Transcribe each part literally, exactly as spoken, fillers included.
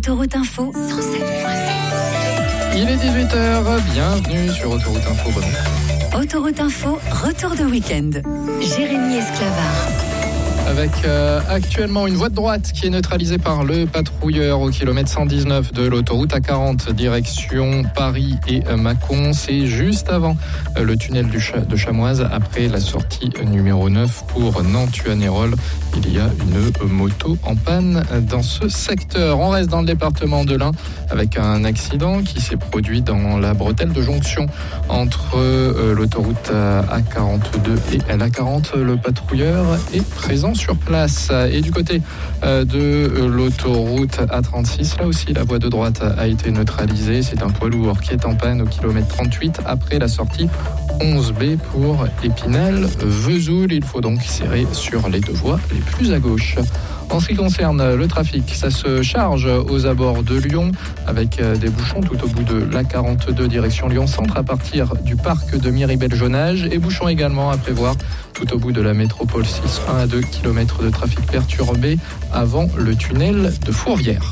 Autoroute Info cent sept virgule sept. Il est dix-huit heures, bienvenue sur Autoroute Info. Bon. Autoroute Info, retour de week-end. Jérémy Esclavard. Avec euh, actuellement une voie de droite qui est neutralisée par le patrouilleur au kilomètre cent dix-neuf de l'autoroute A quarante, direction Paris et euh, Mâcon. C'est juste avant euh, le tunnel du Ch- de Chamoise, après la sortie numéro neuf pour Nantes-Tuanérol. Il y a une euh, moto en panne dans ce secteur. On reste dans le département de l'Ain avec un accident qui s'est produit dans la bretelle de jonction entre euh, l'autoroute A quarante-deux et l'A quarante. Le patrouilleur est présent sur place. Et du côté euh, de euh, l'autoroute A trente-six, là aussi la voie de droite a été neutralisée. C'est un poids lourd qui est en panne au kilomètre trente-huit après la sortie onze B pour Épinal-Vesoul. Il faut donc serrer sur les deux voies les plus à gauche. En ce qui concerne le trafic, ça se charge aux abords de Lyon avec des bouchons tout au bout de l'A quarante-deux direction Lyon-Centre à partir du parc de Miribel-Jonage et bouchons également à prévoir tout au bout de la métropole six, un à deux kilomètres de trafic perturbé avant le tunnel de Fourvière.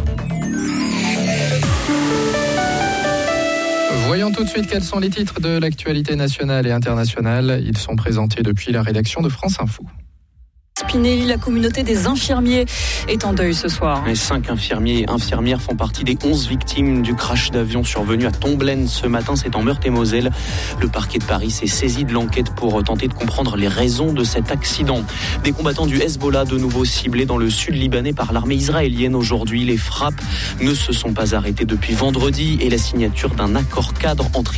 Voyons tout de suite quels sont les titres de l'actualité nationale et internationale. Ils sont présentés depuis la rédaction de France Info. Spinelli, la communauté des infirmiers est en deuil ce soir. Les cinq infirmiers et infirmières font partie des onze victimes du crash d'avion survenu à Tomblaine ce matin, c'est en Meurthe-et-Moselle. Le parquet de Paris s'est saisi de l'enquête pour tenter de comprendre les raisons de cet accident. Des combattants du Hezbollah de nouveau ciblés dans le sud libanais par l'armée israélienne aujourd'hui. Les frappes ne se sont pas arrêtées depuis vendredi et la signature d'un accord cadre entre